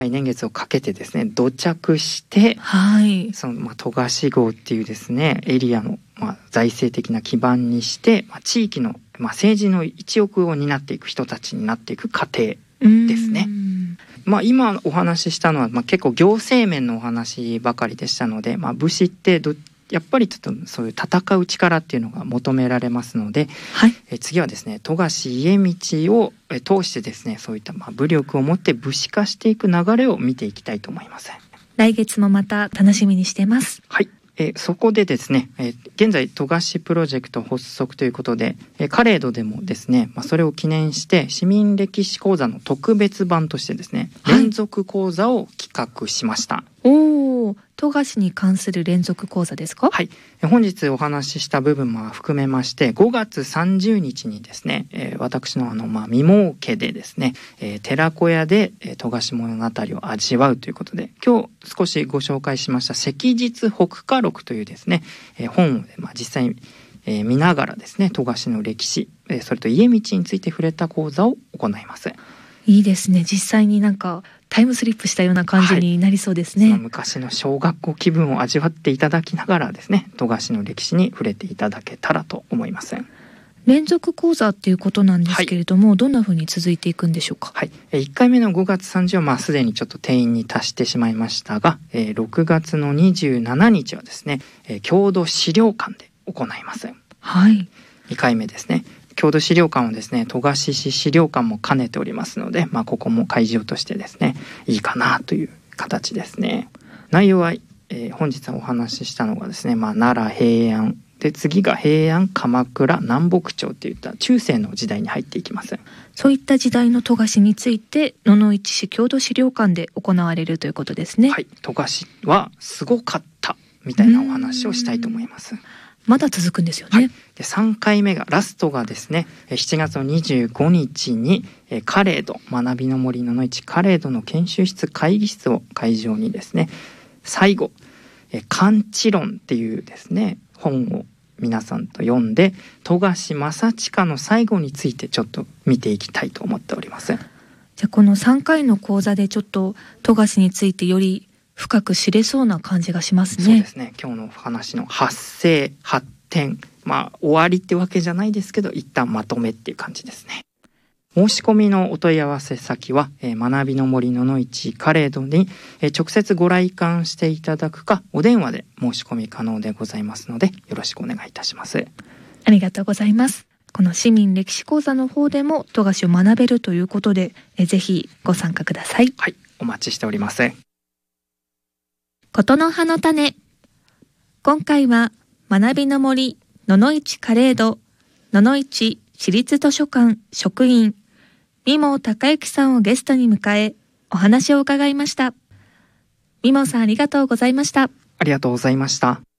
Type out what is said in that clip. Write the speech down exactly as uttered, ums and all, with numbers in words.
年月をかけてですね土着して、 はい、 その、まあ、戸賀号っていうですねエリアの、まあ、財政的な基盤にして、まあ、地域の、まあ、政治の一翼を担っていく人たちになっていく過程ですね。まあ、今お話ししたのは、まあ、結構行政面のお話ばかりでしたので、まあ、武士ってどやっぱりちょっとそういう戦う力っていうのが求められますので、 はい、 え次はですね戸賀家道を通してですねそういったまあ武力を持って武士化していく流れを見ていきたいと思います。 来月もまた楽しみにしてます。 はい、えそこでですね、え現在戸賀プロジェクト発足ということで、えカレードでもですね、まあ、それを記念して市民歴史講座の特別版としてですね、はい、連続講座を企画しました。 おー、戸賀に関する連続講座ですか？ はい、本日お話しした部分も含めましてごがつさんじゅうにちにですね、えー、私のあの、まあ、未儲家でですね、えー、寺子屋で、えー、戸賀物語を味わうということで、今日少しご紹介しました赤日北家録というですね、えー、本を、まあ、実際に、えー、見ながらですね戸賀の歴史、えー、それと家道について触れた講座を行います。 いいですね。実際になんかタイムスリップしたような感じになりそうですね。 はい、その昔の小学校気分を味わっていただきながらですね戸賀の歴史に触れていただけたらと思います。 連続講座っていうことなんですけれども、はい、どんな風に続いていくんでしょうか？ はい、いっかいめのごがつさんじゅうにちは、まあ、すでにちょっと定員に達してしまいましたが、えー、ろくがつのにじゅうしちにちはですね、えー、郷土資料館で行います。 はい、 にかいめですね。郷土資料館はですね戸賀市資料館も兼ねておりますので、まあ、ここも会場としてですねいいかなという形ですね。内容は、えー、本日お話ししたのがですね、まあ、奈良平安で、次が平安鎌倉南北朝といった中世の時代に入っていきます。 そういった時代の戸賀について野々市市郷土資料館で行われるということですね。 はい、戸賀はすごかったみたいなお話をしたいと思います。 まだ続くんですよね。 はい、でさんかいめがラストがですねしちがつのにじゅうごにちにカレード学びの森野々市カレードの研修室会議室を会場にですね最後漢知論っていうですね本を皆さんと読んで戸賀正親の最後についてちょっと見ていきたいと思っております。 じゃあこのさんかいの講座でちょっと戸賀についてより深く知れそうな感じがしますね。 そうですね。今日の話の発生発展、まあ終わりってわけじゃないですけど一旦まとめっていう感じですね。申し込みのお問い合わせ先は、えー、学びの森野々市カレードに、えー、直接ご来館していただくかお電話で申し込み可能でございますのでよろしくお願いいたします。 ありがとうございます。この市民歴史講座の方でも戸賀を学べるということで、えー、ぜひご参加ください。 はい、お待ちしております。 ことの葉の種。今回は学びの森野々市カレード野々市市立図書館職員三毛孝之さんをゲストに迎えお話を伺いました。三毛さんありがとうございました。 ありがとうございました。